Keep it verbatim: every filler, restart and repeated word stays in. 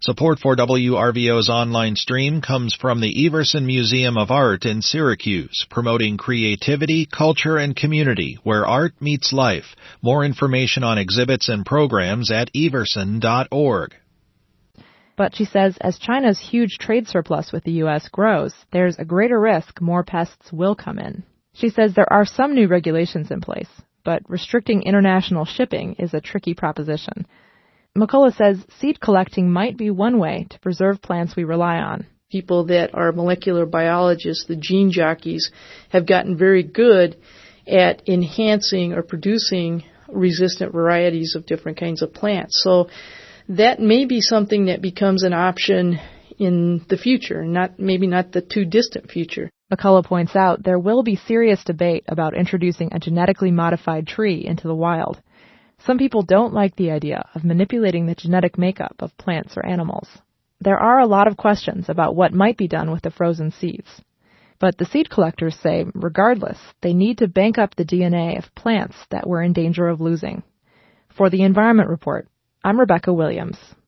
Support for W R V O's online stream comes from the Everson Museum of Art in Syracuse, promoting creativity, culture, and community where art meets life. More information on exhibits and programs at everson dot org. But she says as China's huge trade surplus with the U S grows, there's a greater risk more pests will come in. She says there are some new regulations in place, but restricting international shipping is a tricky proposition. McCullough says seed collecting might be one way to preserve plants we rely on. People that are molecular biologists, the gene jockeys, have gotten very good at enhancing or producing resistant varieties of different kinds of plants. So that may be something that becomes an option in the future, not maybe not the too distant future. McCullough points out there will be serious debate about introducing a genetically modified tree into the wild. Some people don't like the idea of manipulating the genetic makeup of plants or animals. There are a lot of questions about what might be done with the frozen seeds. But the seed collectors say, regardless, they need to bank up the D N A of plants that we're in danger of losing. For the Environment Report, I'm Rebecca Williams.